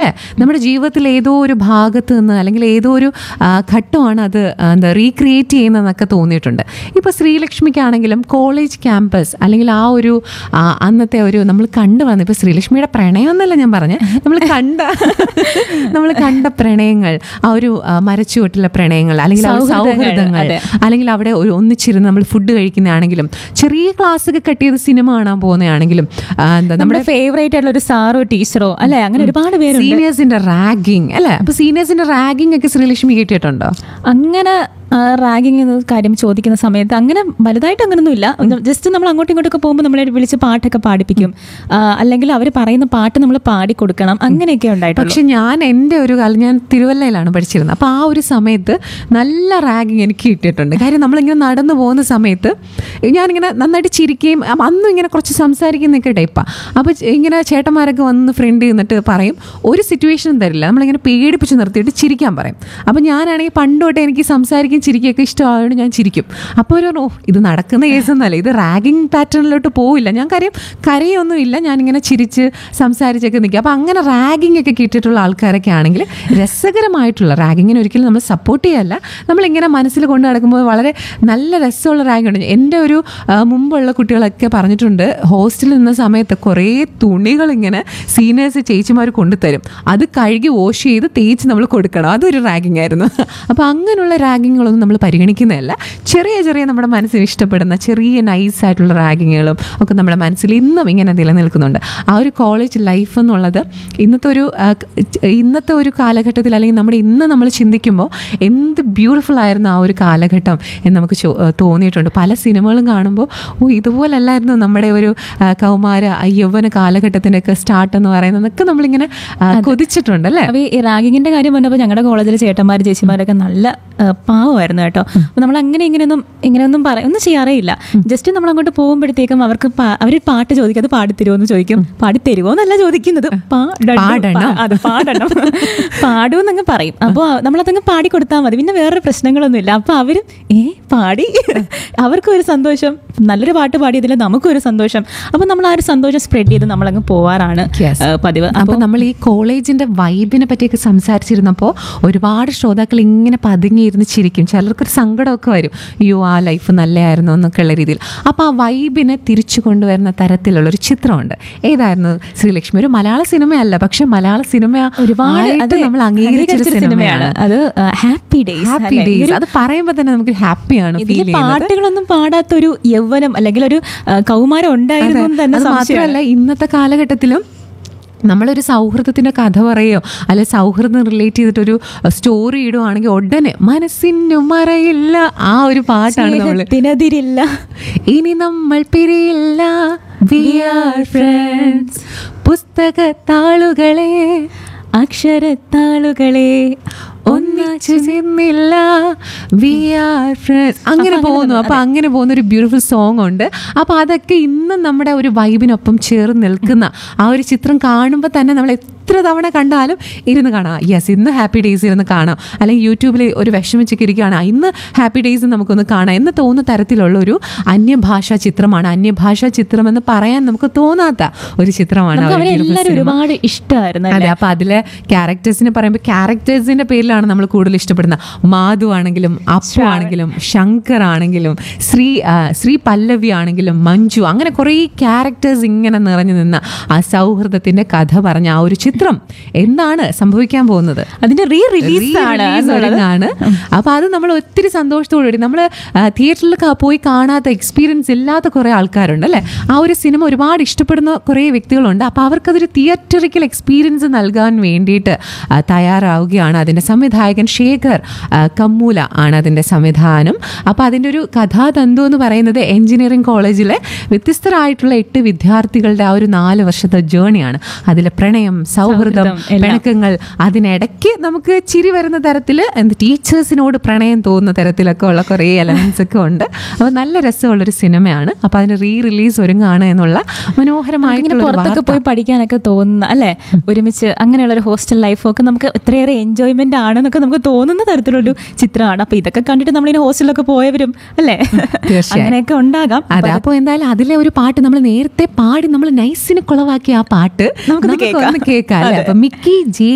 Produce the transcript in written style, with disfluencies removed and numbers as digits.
അല്ലേ? നമ്മുടെ ജീവിതത്തിൽ ഏതോ ഒരു ഭാഗത്ത് നിന്ന് അല്ലെങ്കിൽ ഏതോ ഒരു ഘട്ടമാണ് അത് എന്താ റീക്രിയേറ്റ് ചെയ്യുന്നതെന്നൊക്കെ തോന്നിയിട്ടുണ്ട്. ഇപ്പോൾ ശ്രീലക്ഷ്മിക്കാണെങ്കിലും കോളേജ് ക്യാമ്പസ് അല്ലെങ്കിൽ ആ ഒരു അന്നത്തെ ഒരു നമ്മൾ കണ്ടു വന്ന, ഇപ്പോൾ ശ്രീലക്ഷ്മിയുടെ പ്രണയം എന്നല്ല ഞാൻ പറഞ്ഞത്, നമ്മൾ കണ്ട പ്രണയങ്ങൾ, ആ ഒരു മരച്ചുവട്ടിലെ പ്രണയങ്ങൾ, അല്ലെങ്കിൽ സൗഹൃദങ്ങൾ, അല്ലെങ്കിൽ അവിടെ ഒരു ഒന്നിച്ചിരുന്ന് നമ്മൾ ഫുഡ് കഴിക്കുന്നതാണെങ്കിലും, ചെറിയ ക്ലാസ്സൊക്കെ കട്ട് ചെയ്ത് സിനിമ കാണാൻ പോകുന്നതാണെങ്കിലും, നമ്മുടെ ഫേവറേറ്റ് ആയിട്ടുള്ള ഒരു സാറോ ടീച്ചറോ അല്ലെ, അങ്ങനെ ഒരുപാട് പേര്, സീനിയേഴ്സിന്റെ റാഗിങ് അല്ലെ. അപ്പൊ സീനിയേഴ്സിന്റെ റാഗിങ് ഒക്കെ ശ്രീലക്ഷ്മി കേട്ടിട്ടുണ്ടോ? അങ്ങനെ റാഗിങ് എന്ന കാര്യം ചോദിക്കുന്ന സമയത്ത് അങ്ങനെ വലുതായിട്ട് അങ്ങനൊന്നും ഇല്ല. ജസ്റ്റ് നമ്മൾ അങ്ങോട്ടും ഇങ്ങോട്ടൊക്കെ പോകുമ്പോൾ നമ്മളെ വിളിച്ച് പാട്ടൊക്കെ പാടിപ്പിക്കും, അല്ലെങ്കിൽ അവർ പറയുന്ന പാട്ട് നമ്മൾ പാടിക്കൊടുക്കണം, അങ്ങനെയൊക്കെ ഉണ്ടായിട്ട്. പക്ഷെ ഞാൻ എൻ്റെ ഒരു കാലം, ഞാൻ തിരുവല്ലയിലാണ് പഠിച്ചിരുന്നത്. അപ്പോൾ ആ ഒരു സമയത്ത് നല്ല റാഗിങ് എനിക്ക് കിട്ടിയിട്ടുണ്ട്. കാര്യം നമ്മളിങ്ങനെ നടന്നു പോകുന്ന സമയത്ത് ഞാനിങ്ങനെ നന്നായിട്ട് ചിരിക്കുകയും അന്നും ഇങ്ങനെ കുറച്ച് സംസാരിക്കുന്നൊക്കെ ടൈപ്പാണ്. അപ്പോൾ ഇങ്ങനെ ചേട്ടന്മാരൊക്കെ വന്ന് ഫ്രണ്ട് നിന്നിട്ട് പറയും, ഒരു സിറ്റുവേഷനും തരില്ല, നമ്മളിങ്ങനെ പേടിപ്പിച്ച് നിർത്തിയിട്ട് ചിരിക്കാൻ പറയും. അപ്പോൾ ഞാനാണെങ്കിൽ പണ്ട് തൊട്ടേ എനിക്ക് സംസാരിക്കാൻ ചിരിക്കുകയൊക്കെ ഇഷ്ടമായതുകൊണ്ട് ഞാൻ ചിരിക്കും. അപ്പോൾ ഒരു ഇത് നടക്കുന്ന കേസൊന്നുമല്ല, ഇത് റാഗിങ് പാറ്റേണിലോട്ട് പോവില്ല. ഞാൻ കരയൊന്നുമില്ല, ഞാനിങ്ങനെ ചിരിച്ച് സംസാരിച്ചൊക്കെ നിൽക്കും. അപ്പോൾ അങ്ങനെ റാഗിങ് ഒക്കെ കിട്ടിയിട്ടുള്ള ആൾക്കാരൊക്കെ ആണെങ്കിൽ രസകരമായിട്ടുള്ള റാഗിങ്ങിന് ഒരിക്കലും നമ്മൾ സപ്പോർട്ട് ചെയ്യല്ല, നമ്മളിങ്ങനെ മനസ്സിൽ കൊണ്ട് നടക്കുമ്പോൾ വളരെ നല്ല രസമുള്ള റാഗിങ് ഉണ്ട്. എൻ്റെ ഒരു മുമ്പുള്ള കുട്ടികളൊക്കെ പറഞ്ഞിട്ടുണ്ട്, ഹോസ്റ്റലിൽ നിന്ന സമയത്ത് കുറേ തുണികൾ ഇങ്ങനെ സീനിയേഴ്സ് ചേച്ചിമാർ കൊണ്ടുതരും, അത് കഴുകി വാഷ് ചെയ്ത് തേച്ച് നമ്മൾ കൊടുക്കണം. അതൊരു റാഗിങ് ആയിരുന്നു. അപ്പോൾ അങ്ങനെയുള്ള റാഗിങ്ങുകളൊന്നും നമ്മൾ പരിഗണിക്കുന്നതല്ല. ചെറിയ ചെറിയ നമ്മുടെ മനസ്സിന് ഇഷ്ടപ്പെടുന്ന ചെറിയ നൈസായിട്ടുള്ള റാഗിങ്ങുകളും ഒക്കെ നമ്മുടെ മനസ്സിൽ ഇന്നും ഇങ്ങനെ നിലനിൽക്കുന്നുണ്ട്. ആ ഒരു കോളേജ് ലൈഫ് എന്നുള്ളത് ഇന്നത്തെ ഒരു കാലഘട്ടത്തിൽ, അല്ലെങ്കിൽ നമ്മൾ ചിന്തിക്കുമ്പോൾ എന്ത് ബ്യൂട്ടിഫുൾ ആയിരുന്നു ആ ഒരു കാലഘട്ടം എന്ന് നമുക്ക് തോന്നിയിട്ടുണ്ട്. പല സിനിമകളും കാണുമ്പോൾ ഇതുപോലല്ലായിരുന്നു നമ്മുടെ ഒരു കൗമാര യൗവന കാലഘട്ടത്തിൻ്റെയൊക്കെ സ്റ്റാർട്ട് എന്ന് പറയുന്നതൊക്കെ നമ്മളിങ്ങനെ കൊതിച്ചിട്ടുണ്ട് അല്ലേ? അപ്പോൾ ഈ റാഗിങ്ങിൻ്റെ കാര്യം പറഞ്ഞപ്പോൾ ഞങ്ങളുടെ കോളേജിലെ ചേട്ടന്മാർ ചേച്ചിമാരൊക്കെ നല്ല പാവമായിരുന്നു കേട്ടോ. അപ്പോൾ നമ്മൾ ഇങ്ങനെയൊന്നും ഒന്നും ചെയ്യാറേ ഇല്ല. ജസ്റ്റ് നമ്മൾ അങ്ങോട്ട് പോകുമ്പോഴത്തേക്കും അവർ പാട്ട് ചോദിക്കും, അത് പാടിത്തരുമോ എന്ന് ചോദിക്കും. പാടിത്തരുമോ എന്നല്ല ചോദിക്കുന്നത്, പാടുമെന്നങ്ങ് പറയും. അപ്പോൾ നമ്മളതങ്ങ് പാടിക്കൊടുത്താൽ മതി, പിന്നെ വേറെ പ്രശ്നങ്ങളൊന്നുമില്ല. അപ്പോൾ അവരും പാടി, അവർക്കും ഒരു സന്തോഷം, നല്ലൊരു പാട്ട് പാടിയതിൽ നമുക്കൊരു സന്തോഷം. അപ്പോൾ നമ്മൾ ആ ഒരു സന്തോഷം സ്പ്രെഡ് ചെയ്ത് നമ്മളങ്ങ് പോവാറാണ് പതിവ്. അപ്പോൾ നമ്മൾ ഈ കോളേജിന്റെ വൈബിനെ പറ്റിയൊക്കെ സംസാരിച്ചിരുന്നപ്പോൾ ഒരുപാട് ശ്രോതാക്കൾ ഇങ്ങനെ പതുങ്ങിയിരുന്ന് ചിരിക്കും, ചിലർക്കൊരു സങ്കടമൊക്കെ വരും, അയ്യോ ആ ലൈഫ് നല്ലതായിരുന്നു എന്നൊക്കെ ഉള്ള രീതിയിൽ. അപ്പോൾ ആ വൈബിനെ തിരിച്ചു കൊണ്ടുവരുന്ന തരത്തിലുള്ളൊരു ചിത്രമുണ്ട്. ഏതായിരുന്നു ശ്രീലക്ഷ്മി? ഒരു മലയാള സിനിമയല്ല, പക്ഷെ മലയാള സിനിമ ഒരുപാട് നമ്മൾ അംഗീകരിച്ചൊരു സിനിമയാണ് അത്, ഹാപ്പി ഡേയ്സ്. അത് പറയുമ്പോൾ തന്നെ നമുക്ക് ഹാപ്പിയാണ്. പാട്ടുകളൊന്നും പാടാത്തൊരു യൗവനം അല്ലെങ്കിൽ ഒരു കൗമാരം ഉണ്ടായിരുന്നു തന്നെ. മാത്രമല്ല ഇന്നത്തെ കാലഘട്ടത്തിലും നമ്മളൊരു സൗഹൃദത്തിൻ്റെ കഥ പറയുകയോ അല്ലെ സൗഹൃദം റിലേറ്റ് ചെയ്തിട്ടൊരു സ്റ്റോറി ഇടുവാണെങ്കിൽ ഉടനെ മനസ്സിനു മറയില്ല ആ ഒരു പാട്ടാണ് നമ്മൾ, ഇനി നമ്മൾ പിരിയില്ല, we are friends, പുസ്തകത്താളുകളെ അക്ഷരത്താളുകളെ ഒന്നിച്ചു ചെന്നില്ല, we are friends, അങ്ങനെ പോകുന്നു. അപ്പോൾ അങ്ങനെ പോകുന്ന ഒരു ബ്യൂട്ടിഫുൾ സോങ് ഉണ്ട്. അപ്പോൾ അതൊക്കെ ഇന്നും നമ്മുടെ ഒരു വൈബിനൊപ്പം ചേർന്ന് നിൽക്കുന്ന ആ ഒരു ചിത്രം കാണുമ്പോൾ തന്നെ നമ്മൾ എത്ര തവണ കണ്ടാലും ഇരുന്ന് കാണാം. യെസ്, ഇന്ന് ഹാപ്പി ഡേയ്സ് ഇരുന്ന് കാണാം, അല്ലെങ്കിൽ യൂട്യൂബിൽ ഒരു വിഷമിച്ചൊക്കെ ഇരിക്കുകയാണ്, ഇന്ന് ഹാപ്പി ഡേയ്സ് നമുക്കൊന്ന് കാണാം എന്ന് തോന്നുന്ന തരത്തിലുള്ള ഒരു അന്യഭാഷാ ചിത്രമാണ്. അന്യഭാഷാ ചിത്രം എന്ന് പറയാൻ നമുക്ക് തോന്നാത്ത ഒരു ചിത്രമാണ്. ഒരുപാട് ഇഷ്ടമായിരുന്നു. അതെ, അപ്പോൾ അതിലെ ക്യാരക്ടേഴ്സിനെ പറയുമ്പോൾ ക്യാരക്ടേഴ്സിന്റെ പേരിലാണ് നമ്മൾ കൂടുതൽ ഇഷ്ടപ്പെടുന്നത്. മാധു ആണെങ്കിലും, അപ്പു ആണെങ്കിലും, ശങ്കർ ആണെങ്കിലും, ശ്രീ പല്ലവി ആണെങ്കിലും, മഞ്ജു, അങ്ങനെ കുറേ ക്യാരക്ടേഴ്സ് ഇങ്ങനെ നിറഞ്ഞു നിന്ന ആ സൗഹൃദത്തിന്റെ കഥ പറഞ്ഞ ആ ഒരു ചിത്രം എന്താണ് സംഭവിക്കാൻ പോകുന്നത്? അതിന്റെ റീ റിലീസ് ആണ്. അപ്പൊ അത് നമ്മൾ ഒത്തിരി സന്തോഷത്തോടുകൂടി, നമ്മൾ തിയേറ്ററിൽ പോയി കാണാത്ത എക്സ്പീരിയൻസ് ഇല്ലാത്ത കുറെ ആൾക്കാരുണ്ട് അല്ലെ. ആ ഒരു സിനിമ ഒരുപാട് ഇഷ്ടപ്പെടുന്ന കുറെ വ്യക്തികളുണ്ട്. അപ്പൊ അവർക്കതൊരു തിയേറ്ററിക്കൽ എക്സ്പീരിയൻസ് നൽകാൻ വേണ്ടിയിട്ട് തയ്യാറാവുകയാണ്. അതിന്റെ സംവിധായകൻ ശേഖർ കമ്മൂല ആണ് അതിന്റെ സംവിധാനം. അപ്പൊ അതിന്റെ ഒരു കഥാതന്തു എന്ന് പറയുന്നത് എഞ്ചിനീയറിംഗ് കോളേജിലെ വ്യത്യസ്തരായിട്ടുള്ള 8 വിദ്യാർത്ഥികളുടെ ആ ഒരു 4 വർഷത്തെ ജേണിയാണ്. അതിലെ പ്രണയം, സൗഹൃദം, പിണക്കങ്ങൾ, അതിനിടയ്ക്ക് നമുക്ക് ചിരി വരുന്ന തരത്തിൽ ടീച്ചേഴ്സിനോട് പ്രണയം തോന്നുന്ന തരത്തിലൊക്കെ ഉള്ള കുറേ എലമെന്റ്സ് ഒക്കെ ഉണ്ട്. അപ്പോൾ നല്ല രസമുള്ളൊരു സിനിമയാണ്. അപ്പോൾ അതിന് റീ റിലീസ് ഒരുങ്ങാണ് എന്നുള്ള മനോഹരമായിട്ടുള്ള പുറത്തൊക്കെ പോയി പഠിക്കാനൊക്കെ തോന്നുന്ന അല്ലെ, ഒരുമിച്ച് അങ്ങനെയുള്ളൊരു ഹോസ്റ്റൽ ലൈഫൊക്കെ നമുക്ക് എത്രയേറെ എൻജോയ്മെന്റ് ആണെന്നൊക്കെ നമുക്ക് തോന്നുന്ന തരത്തിലൊരു ചിത്രമാണ്. അപ്പൊ ഇതൊക്കെ കണ്ടിട്ട് നമ്മളിങ്ങനെ ഹോസ്റ്റലിലൊക്കെ പോയവരും അല്ലെ, അങ്ങനെയൊക്കെ ഉണ്ടാകാം. അതെ, അപ്പോൾ എന്തായാലും അതിലെ ഒരു പാട്ട് നമ്മൾ നേരത്തെ പാടി നമ്മൾ നൈസിന് കുളവാക്കിയ ആ പാട്ട് നമുക്ക് കേൾക്കാം. അപ്പൊ മിക്കി ജെ